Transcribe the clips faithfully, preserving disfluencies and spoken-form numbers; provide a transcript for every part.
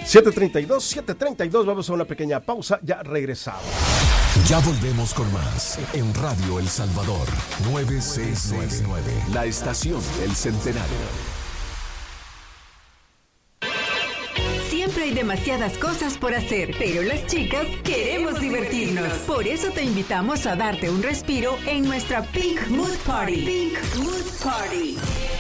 siete treinta y dos, siete treinta y dos, vamos a una pequeña pausa, ya regresamos. Ya volvemos con más en Radio El Salvador, novecientos sesenta y nueve, la estación del centenario. Siempre hay demasiadas cosas por hacer, pero las chicas queremos divertirnos. Por eso te invitamos a darte un respiro en nuestra Pink Mood Party. Pink Mood Party.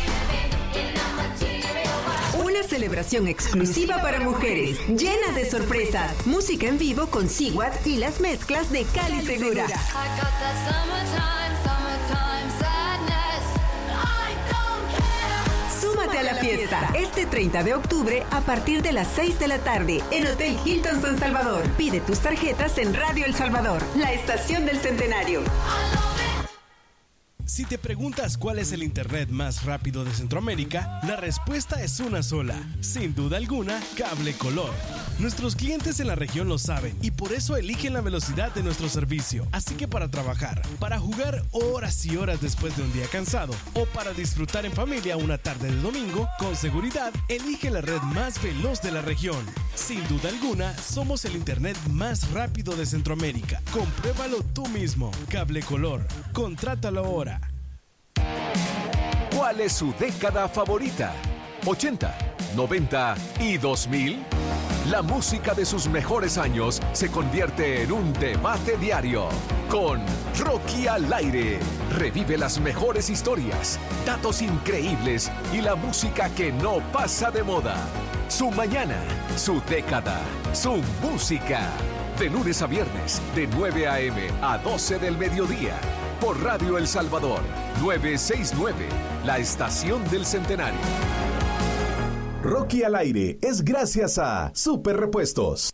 Una celebración exclusiva para mujeres, llena de sorpresas, música en vivo con Sigwat y las mezclas de Cali Segura. Súmate a la fiesta este treinta de octubre a partir de las seis de la tarde en Hotel Hilton San Salvador. Pide tus tarjetas en Radio El Salvador, la estación del centenario. Si te preguntas cuál es el internet más rápido de Centroamérica, la respuesta es una sola. Sin duda alguna, Cable Color. Nuestros clientes en la región lo saben y por eso eligen la velocidad de nuestro servicio. Así que para trabajar, para jugar horas y horas después de un día cansado o para disfrutar en familia una tarde de domingo, con seguridad, elige la red más veloz de la región. Sin duda alguna, somos el internet más rápido de Centroamérica. Compruébalo tú mismo. Cable Color. Contrátalo ahora. ¿Cuál es su década favorita? ¿ochenta, noventa y dos mil? La música de sus mejores años se convierte en un debate diario. Con Rocky al aire. Revive las mejores historias, datos increíbles y la música que no pasa de moda. Su mañana, su década, su música. De lunes a viernes, de nueve a.m. a doce del mediodía. Por Radio El Salvador, novecientos sesenta y nueve, la estación del centenario. Rocky al aire es gracias a Super Repuestos.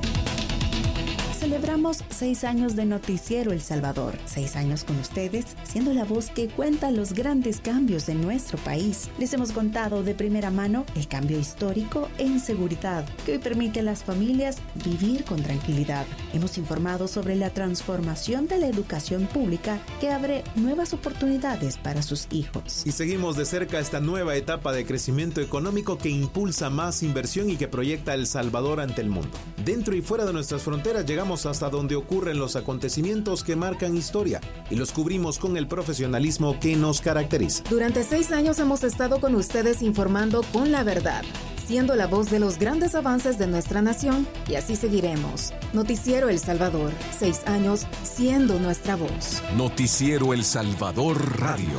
Celebramos seis años de Noticiero El Salvador. Seis años con ustedes, siendo la voz que cuenta los grandes cambios de nuestro país. Les hemos contado de primera mano el cambio histórico en seguridad, que hoy permite a las familias vivir con tranquilidad. Hemos informado sobre la transformación de la educación pública que abre nuevas oportunidades para sus hijos. Y seguimos de cerca esta nueva etapa de crecimiento económico que impulsa más inversión y que proyecta El Salvador ante el mundo. Dentro y fuera de nuestras fronteras llegamos hasta donde ocurren los acontecimientos que marcan historia y los cubrimos con el profesionalismo que nos caracteriza. Durante seis años hemos estado con ustedes informando con la verdad, siendo la voz de los grandes avances de nuestra nación y así seguiremos. Noticiero El Salvador, seis años siendo nuestra voz. Noticiero El Salvador Radio.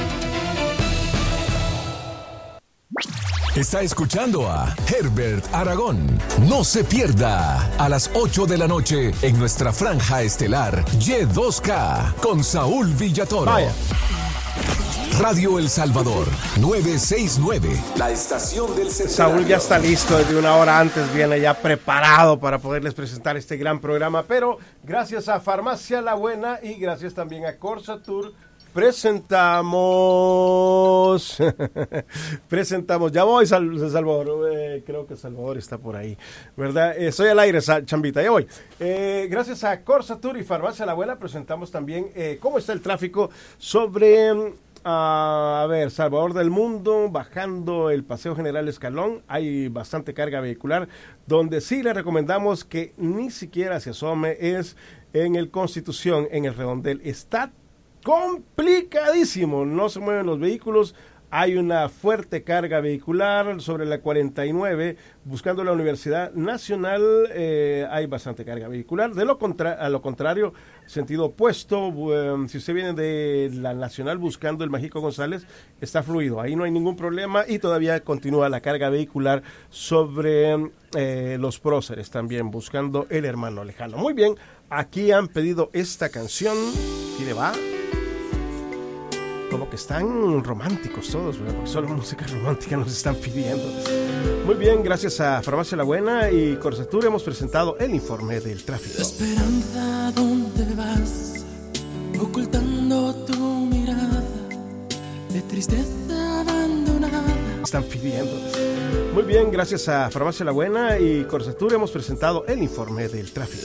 Está escuchando a Herbert Aragón. No se pierda a las ocho de la noche en nuestra franja estelar Y dos K con Saúl Villatoro. Vaya. Radio El Salvador, novecientos sesenta y nueve, la estación del centenario. Saúl ya está listo, desde una hora antes viene ya preparado para poderles presentar este gran programa, pero gracias a Farmacia La Buena y gracias también a Corsatur, presentamos, presentamos, ya voy, Sal, Salvador, eh, creo que Salvador está por ahí, ¿verdad? Eh, soy al aire, Chambita, ya voy. Eh, gracias a Corsatur y Farmacia La Buena presentamos también eh, cómo está el tráfico sobre, uh, a ver, Salvador del Mundo, bajando el Paseo General Escalón, hay bastante carga vehicular, donde sí le recomendamos que ni siquiera se asome es en el Constitución, en el redondel, está complicadísimo, no se mueven los vehículos, hay una fuerte carga vehicular sobre la cuarenta y nueve, buscando la Universidad Nacional, eh, hay bastante carga vehicular, de lo contra- a lo contrario, sentido opuesto, um, si usted viene de la Nacional buscando el Mágico González, está fluido, ahí no hay ningún problema y todavía continúa la carga vehicular sobre eh, los próceres también, buscando el Hermano Lejano. Muy bien, aquí han pedido esta canción, ¿y le va? Como que están románticos todos, ¿verdad? Porque solo música romántica nos están pidiendo. Muy bien, gracias a Farmacia La Buena y Corsatur hemos presentado el informe del tráfico. Esperanza, ¿dónde vas? Ocultando tu mirada de tristeza abandonada. Están pidiendo. Muy bien, gracias a Farmacia La Buena y Corsatur hemos presentado el informe del tráfico.